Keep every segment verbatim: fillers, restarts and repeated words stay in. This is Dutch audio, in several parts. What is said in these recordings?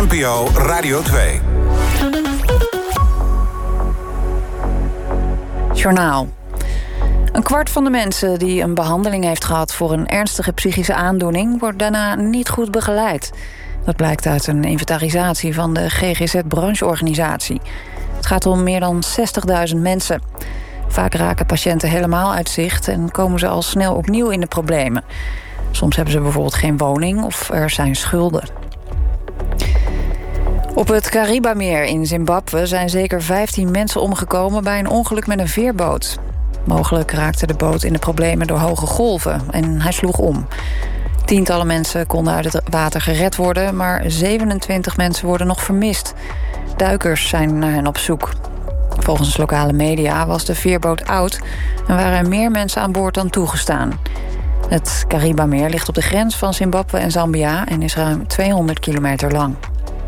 N P O Radio twee. Journaal. Een kwart van de mensen die een behandeling heeft gehad voor een ernstige psychische aandoening wordt daarna niet goed begeleid. Dat blijkt uit een inventarisatie van de G G Z-brancheorganisatie. Het gaat om meer dan zestigduizend mensen. Vaak raken patiënten helemaal uit zicht en komen ze al snel opnieuw in de problemen. Soms hebben ze bijvoorbeeld geen woning of er zijn schulden. Op het Karibameer in Zimbabwe zijn zeker vijftien mensen omgekomen bij een ongeluk met een veerboot. Mogelijk raakte de boot in de problemen door hoge golven en hij sloeg om. Tientallen mensen konden uit het water gered worden, maar zevenentwintig mensen worden nog vermist. Duikers zijn naar hen op zoek. Volgens lokale media was de veerboot oud en waren er meer mensen aan boord dan toegestaan. Het Karibameer ligt op de grens van Zimbabwe en Zambia en is ruim tweehonderd kilometer lang.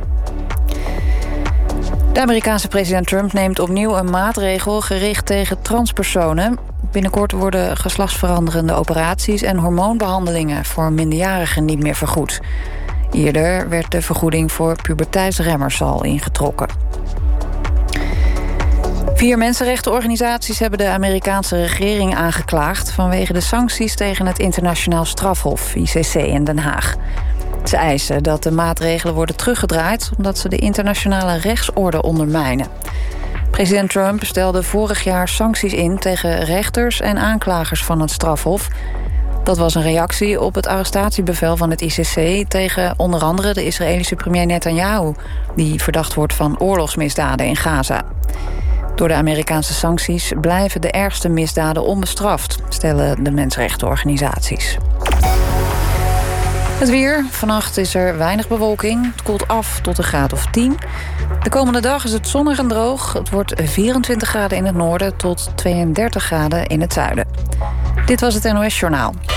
De Amerikaanse president Trump neemt opnieuw een maatregel gericht tegen transpersonen. Binnenkort worden geslachtsveranderende operaties en hormoonbehandelingen voor minderjarigen niet meer vergoed. Eerder werd de vergoeding voor puberteitsremmers al ingetrokken. Vier mensenrechtenorganisaties hebben de Amerikaanse regering aangeklaagd vanwege de sancties tegen het Internationaal Strafhof, I C C, in Den Haag. Ze eisen dat de maatregelen worden teruggedraaid omdat ze de internationale rechtsorde ondermijnen. President Trump stelde vorig jaar sancties in tegen rechters en aanklagers van het strafhof. Dat was een reactie op het arrestatiebevel van het I C C tegen onder andere de Israëlische premier Netanyahu, die verdacht wordt van oorlogsmisdaden in Gaza. Door de Amerikaanse sancties blijven de ergste misdaden onbestraft, stellen de mensenrechtenorganisaties. Het weer. Vannacht is er weinig bewolking. Het koelt af tot een graad of tien. De komende dag is het zonnig en droog. Het wordt vierentwintig graden in het noorden tot tweeëndertig graden in het zuiden. Dit was het N O S Journaal.